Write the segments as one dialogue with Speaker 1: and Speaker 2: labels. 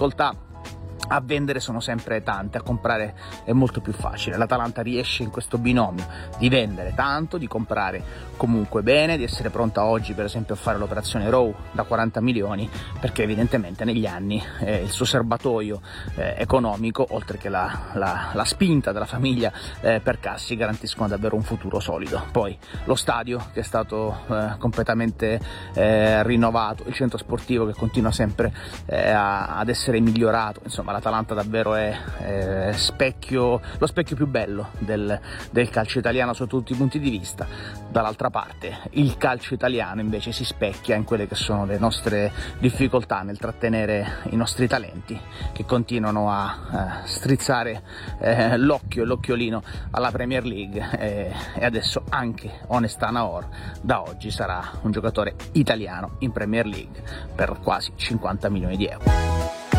Speaker 1: difficoltà a vendere sono sempre tante, a comprare è molto più facile. L'Atalanta riesce in questo binomio di vendere tanto, di comprare comunque bene, di essere pronta oggi per esempio a fare l'operazione Rowe da 40 milioni, perché evidentemente negli anni il suo serbatoio economico, oltre che la spinta della famiglia per Cassi, garantiscono davvero un futuro solido. Poi lo stadio che è stato completamente rinnovato, il centro sportivo che continua sempre ad essere migliorato, insomma l'Atalanta davvero è lo specchio più bello del calcio italiano sotto tutti i punti di vista. Dall'altra parte il calcio italiano invece si specchia in quelle che sono le nostre difficoltà nel trattenere i nostri talenti, che continuano a strizzare l'occhiolino alla Premier League, e adesso anche Onesta Naor da oggi sarà un giocatore italiano in Premier League per quasi 50 milioni di euro.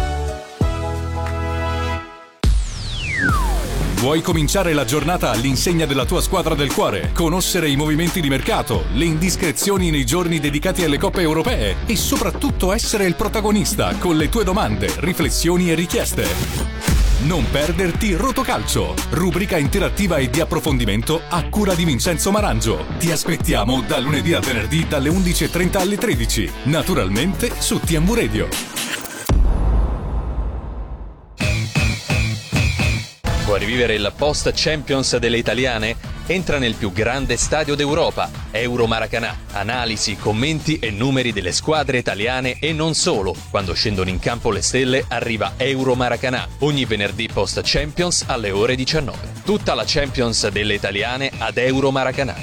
Speaker 2: Vuoi cominciare la giornata all'insegna della tua squadra del cuore? Conoscere i movimenti di mercato, le indiscrezioni nei giorni dedicati alle coppe europee e soprattutto essere il protagonista con le tue domande, riflessioni e richieste. Non perderti Rotocalcio, rubrica interattiva e di approfondimento a cura di Vincenzo Marangio. Ti aspettiamo da lunedì a venerdì dalle 11:30 alle 13, naturalmente su TMV Radio.
Speaker 3: Vuoi rivivere il post Champions delle italiane? Entra nel più grande stadio d'Europa, Euromaracanà. Analisi, commenti e numeri delle squadre italiane e non solo. Quando scendono in campo le stelle arriva Euromaracanà, ogni venerdì post Champions alle ore 19. Tutta la Champions delle italiane ad Euromaracanà.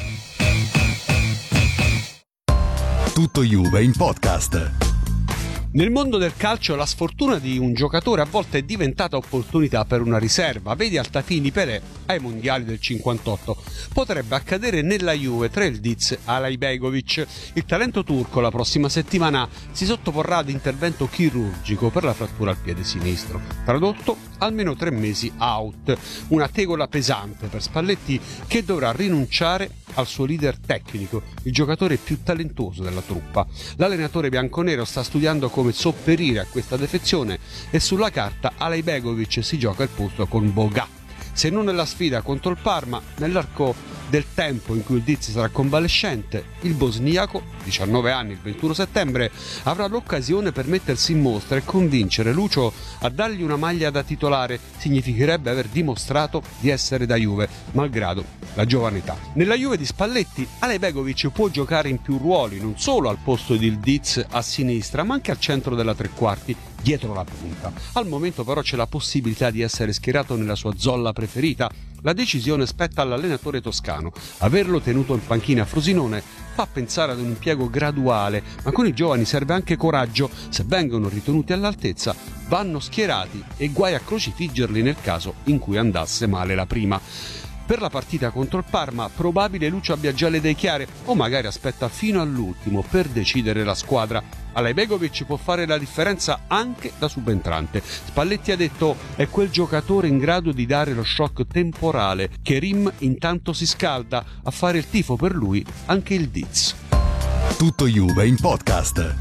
Speaker 2: Tutto Juve in podcast.
Speaker 4: Nel mondo del calcio la sfortuna di un giocatore a volte è diventata opportunità per una riserva. Vedi Altafini Pelé ai mondiali del 58. Potrebbe accadere nella Juve tra il Diz e Alajbegovic. Il talento turco la prossima settimana si sottoporrà ad intervento chirurgico per la frattura al piede sinistro. Tradotto, almeno 3 mesi out. Una tegola pesante per Spalletti, che dovrà rinunciare al suo leader tecnico, il giocatore più talentuoso della truppa. L'allenatore bianconero sta studiando come sopperire a questa defezione e sulla carta Alajbegovic si gioca il posto con Boga. Se non nella sfida contro il Parma, nell'arco del tempo in cui il Diz sarà convalescente, il bosniaco, 19 anni, il 21 settembre, avrà l'occasione per mettersi in mostra e convincere Lucio a dargli una maglia da titolare. Significherebbe aver dimostrato di essere da Juve, malgrado la giovane età. Nella Juve di Spalletti, Alajbegovic può giocare in più ruoli, non solo al posto di Diz a sinistra, ma anche al centro della tre quarti, dietro la punta. Al momento però c'è la possibilità di essere schierato nella sua zolla preferita. La decisione spetta all'allenatore toscano. Averlo tenuto in panchina a Frosinone fa pensare ad un impiego graduale, ma con i giovani serve anche coraggio. Se vengono ritenuti all'altezza, vanno schierati e guai a crocifiggerli nel caso in cui andasse male la prima. Per la partita contro il Parma, probabile Lucio abbia già le idee chiare, o magari aspetta fino all'ultimo per decidere la squadra. Alajbegovic può fare la differenza anche da subentrante. Spalletti ha detto: è quel giocatore in grado di dare lo shock temporale. Kerim intanto si scalda, a fare il tifo per lui anche il Diz.
Speaker 2: Tutto Juve in podcast.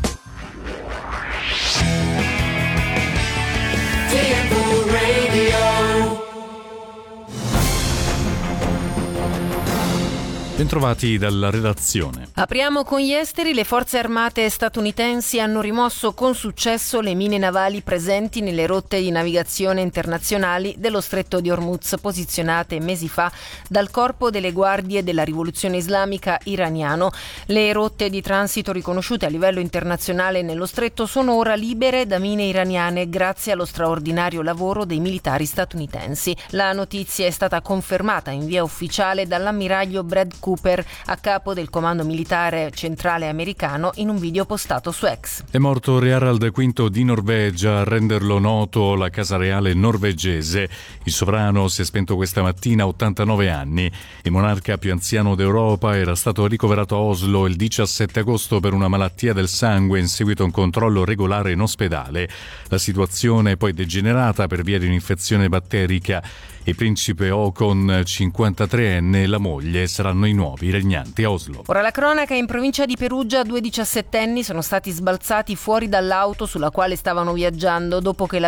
Speaker 2: Bentrovati dalla redazione.
Speaker 5: Apriamo con gli esteri. Le forze armate statunitensi hanno rimosso con successo le mine navali presenti nelle rotte di navigazione internazionali dello Stretto di Hormuz, posizionate mesi fa dal Corpo delle Guardie della Rivoluzione Islamica iraniano. Le rotte di transito riconosciute a livello internazionale nello stretto sono ora libere da mine iraniane grazie allo straordinario lavoro dei militari statunitensi. La notizia è stata confermata in via ufficiale dall'ammiraglio Brad Cooper, a capo del comando militare centrale americano, in un video postato su X.
Speaker 2: È morto Re Harald V di Norvegia. A renderlo noto la casa reale norvegese. Il sovrano si è spento questa mattina a 89 anni. Il monarca più anziano d'Europa era stato ricoverato a Oslo il 17 agosto per una malattia del sangue in seguito a un controllo regolare in ospedale. La situazione è poi degenerata per via di un'infezione batterica. Il principe Håkon, 53enne, e la moglie saranno i nuovi regnanti a Oslo.
Speaker 5: Ora la cronaca: in provincia di Perugia 2 diciassettenni sono stati sbalzati fuori dall'auto sulla quale stavano viaggiando dopo che